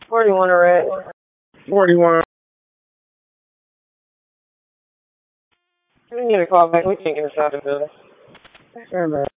41 already. 41. We need to call back. We can't get inside the building. Sure,